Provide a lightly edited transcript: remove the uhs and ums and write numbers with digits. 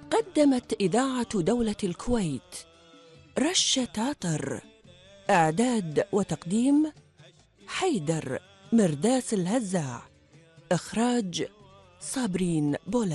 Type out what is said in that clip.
قدمت إذاعة دولة الكويت رشة عطر. إعداد وتقديم حيدر مرداس الهزاع. إخراج صابرين بولا.